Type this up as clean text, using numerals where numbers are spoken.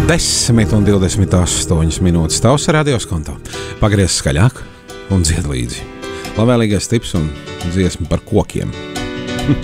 10:28 minūtes. Tavs radioskonto. Pagriez skaļāk un dzied līdzi. Labvēlīgais tips un dziesma par kokiem.